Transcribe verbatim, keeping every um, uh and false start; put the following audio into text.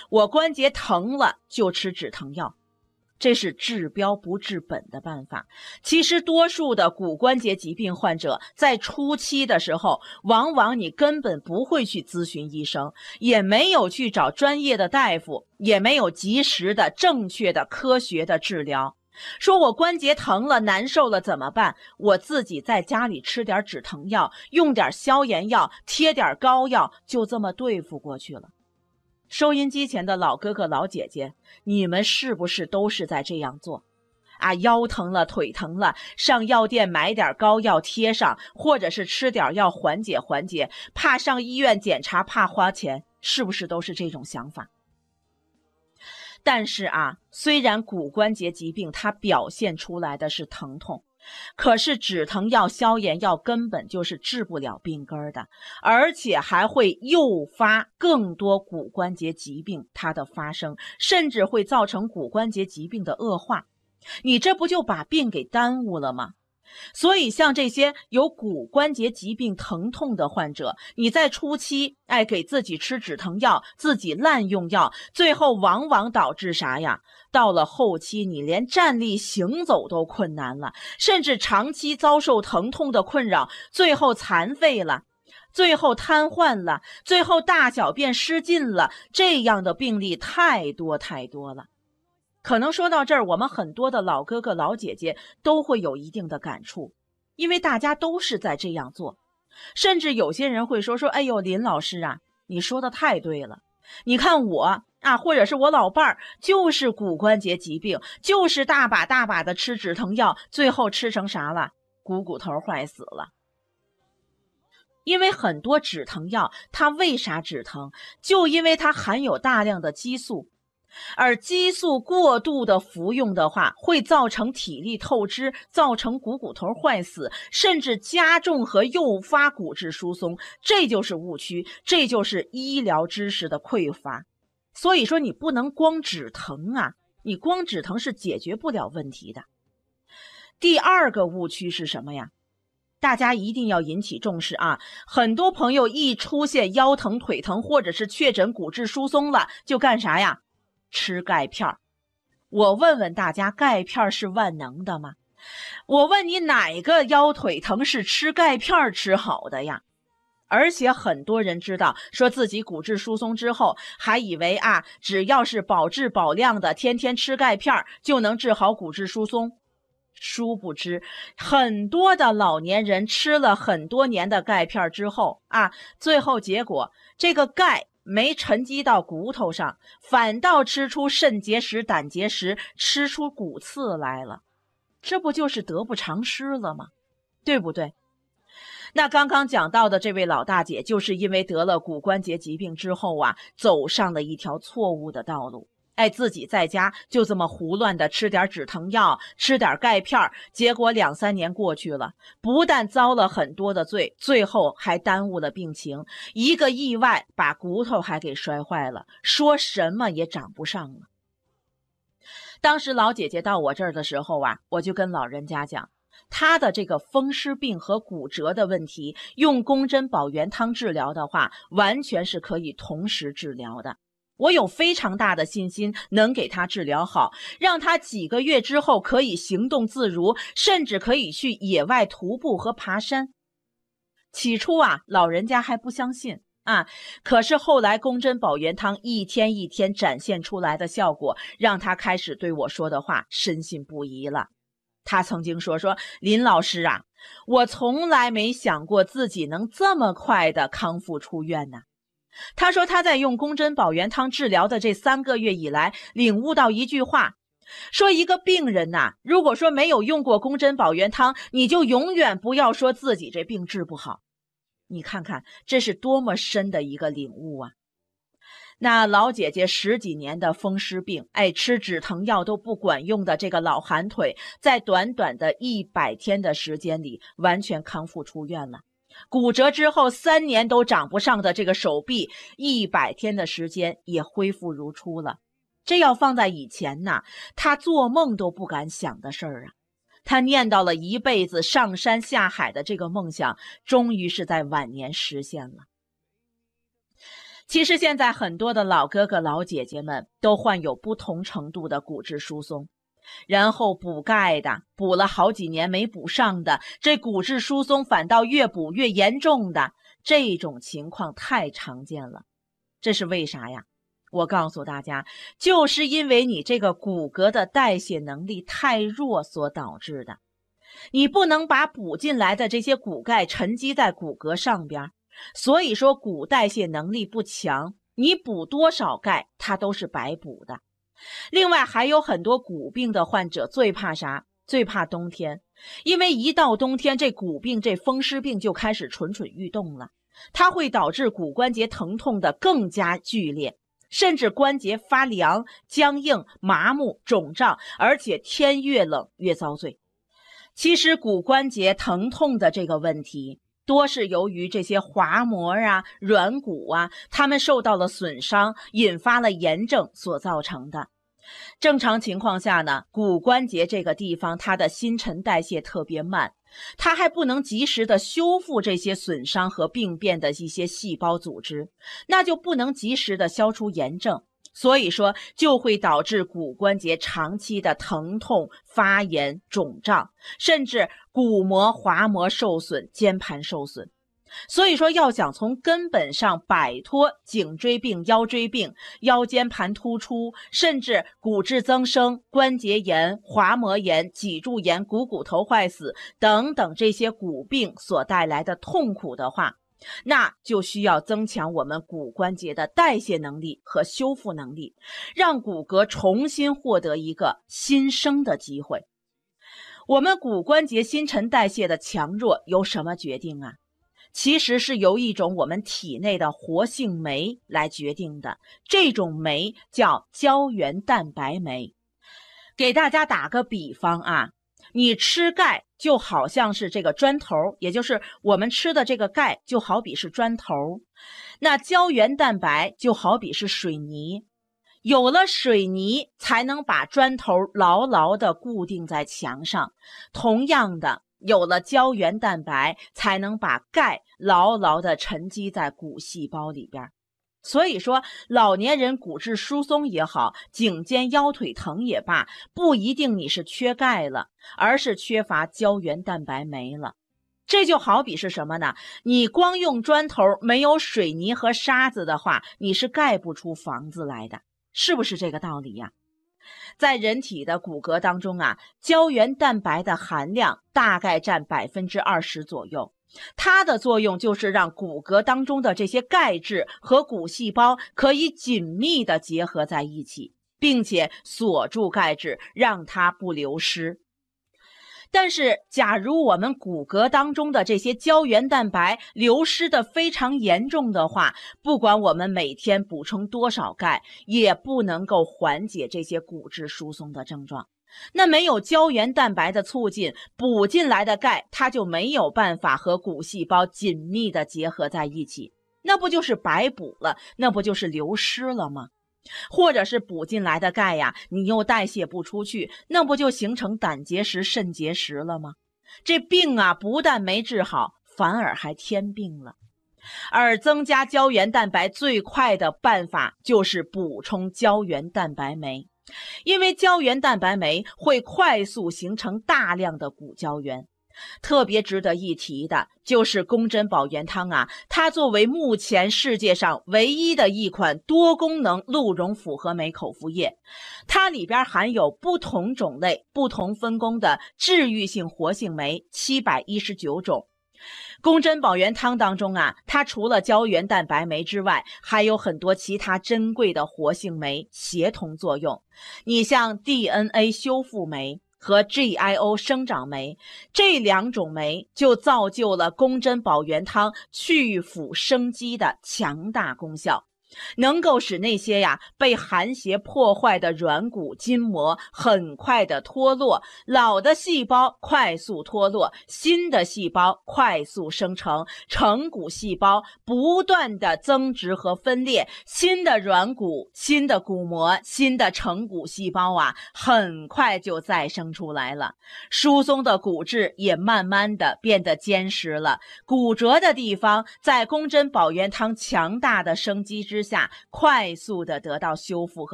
我关节疼了就吃止疼药，这是治标不治本的办法。其实多数的骨关节疾病患者在初期的时候，往往你根本不会去咨询医生，也没有去找专业的大夫，也没有及时的正确的科学的治疗。说我关节疼了难受了怎么办？我自己在家里吃点止疼药，用点消炎药，贴点膏药，就这么对付过去了。收音机前的老哥哥老姐姐，你们是不是都是在这样做啊？腰疼了腿疼了，上药店买点膏药贴上，或者是吃点药缓解缓解，怕上医院检查怕花钱，是不是都是这种想法？但是啊，虽然骨关节疾病它表现出来的是疼痛，可是止疼药消炎药根本就是治不了病根的，而且还会诱发更多骨关节疾病它的发生，甚至会造成骨关节疾病的恶化。你这不就把病给耽误了吗？所以像这些有骨关节疾病疼痛的患者，你在初期哎给自己吃止疼药，自己滥用药，最后往往导致啥呀？到了后期你连站立行走都困难了，甚至长期遭受疼痛的困扰，最后残废了，最后瘫痪了，最后大小便失禁了，这样的病例太多太多了。可能说到这儿，我们很多的老哥哥老姐姐都会有一定的感触，因为大家都是在这样做。甚至有些人会说说，哎呦，林老师啊，你说的太对了。你看我啊，或者是我老伴儿，就是骨关节疾病，就是大把大把的吃止疼药，最后吃成啥了？股骨头坏死了。因为很多止疼药，它为啥止疼？就因为它含有大量的激素。而激素过度的服用的话，会造成体力透支，造成股骨头坏死，甚至加重和诱发骨质疏松，这就是误区，这就是医疗知识的匮乏。所以说你不能光止疼啊，你光止疼是解决不了问题的。第二个误区是什么呀？大家一定要引起重视啊！很多朋友一出现腰疼腿疼，或者是确诊骨质疏松了，就干啥呀？吃钙片。我问问大家，钙片是万能的吗？我问你，哪个腰腿疼是吃钙片吃好的呀？而且很多人知道说自己骨质疏松之后，还以为啊，只要是保质保量的，天天吃钙片就能治好骨质疏松。殊不知，很多的老年人吃了很多年的钙片之后啊，最后结果这个钙没沉积到骨头上，反倒吃出肾结石、胆结石，吃出骨刺来了。这不就是得不偿失了吗？对不对？那刚刚讲到的这位老大姐，就是因为得了骨关节疾病之后啊，走上了一条错误的道路。哎，自己在家就这么胡乱的吃点止疼药，吃点钙片，结果两三年过去了，不但遭了很多的罪，最后还耽误了病情，一个意外把骨头还给摔坏了，说什么也长不上了。当时老姐姐到我这儿的时候啊，我就跟老人家讲，她的这个风湿病和骨折的问题，用宫针保元汤治疗的话，完全是可以同时治疗的。我有非常大的信心能给他治疗好，让他几个月之后可以行动自如，甚至可以去野外徒步和爬山。起初啊，老人家还不相信啊，可是后来宫针保元汤一天一天展现出来的效果，让他开始对我说的话深信不疑了。他曾经说说林老师啊，我从来没想过自己能这么快的康复出院呢。他说他在用宫针保元汤治疗的这三个月以来，领悟到一句话，说一个病人呐、啊，如果说没有用过宫针保元汤，你就永远不要说自己这病治不好。你看看这是多么深的一个领悟啊！那老姐姐十几年的风湿病，哎，吃止疼药都不管用的这个老寒腿，在短短的一百天的时间里，完全康复出院了。骨折之后三年都长不上的这个手臂，一百天的时间也恢复如初了。这要放在以前呐，他做梦都不敢想的事儿啊。他念叨了一辈子上山下海的这个梦想，终于是在晚年实现了。 其实现在很多的老哥哥老姐姐们都患有不同程度的骨质疏松，然后补钙的，补了好几年没补上的，这骨质疏松反倒越补越严重的，这种情况太常见了。这是为啥呀？我告诉大家，就是因为你这个骨骼的代谢能力太弱所导致的。你不能把补进来的这些骨钙沉积在骨骼上边，所以说骨代谢能力不强，你补多少钙它都是白补的。另外还有很多骨病的患者最怕啥？最怕冬天，因为一到冬天这骨病这风湿病就开始蠢蠢欲动了，它会导致骨关节疼痛的更加剧烈，甚至关节发凉、僵硬、麻木、肿胀，而且天越冷越遭罪。其实骨关节疼痛的这个问题多是由于这些滑膜啊、软骨啊，它们受到了损伤，引发了炎症所造成的。正常情况下呢，骨关节这个地方它的新陈代谢特别慢，它还不能及时的修复这些损伤和病变的一些细胞组织，那就不能及时的消除炎症，所以说就会导致骨关节长期的疼痛、发炎、肿胀，甚至骨膜、滑膜受损、间盘受损。所以说要想从根本上摆脱颈椎病、腰椎病、腰间盘突出，甚至骨质增生、关节炎、滑膜炎、脊柱炎、股骨头坏死等等这些骨病所带来的痛苦的话，那就需要增强我们骨关节的代谢能力和修复能力，让骨骼重新获得一个新生的机会。我们骨关节新陈代谢的强弱由什么决定啊？其实是由一种我们体内的活性酶来决定的，这种酶叫胶原蛋白酶。给大家打个比方啊，你吃钙就好像是这个砖头，也就是我们吃的这个钙就好比是砖头，那胶原蛋白就好比是水泥。有了水泥才能把砖头牢牢地固定在墙上，同样的，有了胶原蛋白才能把钙牢牢地沉积在骨细胞里边。所以说老年人骨质疏松也好，颈肩腰腿疼也罢，不一定你是缺钙了，而是缺乏胶原蛋白酶了。这就好比是什么呢？你光用砖头没有水泥和沙子的话，你是盖不出房子来的，是不是这个道理呀？在人体的骨骼当中啊，胶原蛋白的含量大概占 百分之二十 左右，它的作用就是让骨骼当中的这些钙质和骨细胞可以紧密地结合在一起，并且锁住钙质，让它不流失。但是假如我们骨骼当中的这些胶原蛋白流失的非常严重的话，不管我们每天补充多少钙，也不能够缓解这些骨质疏松的症状。那没有胶原蛋白的促进，补进来的钙它就没有办法和骨细胞紧密的结合在一起，那不就是白补了，那不就是流失了吗？或者是补进来的钙呀，你又代谢不出去，那不就形成胆结石、肾结石了吗？这病啊，不但没治好，反而还添病了。而增加胶原蛋白最快的办法就是补充胶原蛋白酶，因为胶原蛋白酶会快速形成大量的骨胶原。特别值得一提的就是宫珍宝元汤啊，它作为目前世界上唯一的一款多功能鹿茸复合酶口服液，它里边含有不同种类、不同分工的治愈性活性酶七百一十九种。宫珍宝元汤当中啊，它除了胶原蛋白酶之外，还有很多其他珍贵的活性酶协同作用。你像 D N A 修复酶和 G I O 生长酶，这两种酶就造就了宫珍宝元汤去腐生肌的强大功效，能够使那些呀被寒邪破坏的软骨筋膜很快的脱落，老的细胞快速脱落，新的细胞快速生成，成骨细胞不断的增殖和分裂，新的软骨、新的骨膜、新的成骨细胞啊，很快就再生出来了。疏松的骨质也慢慢的变得坚实了，骨折的地方在宫珍宝元汤强大的生机之之下快速的得到修复和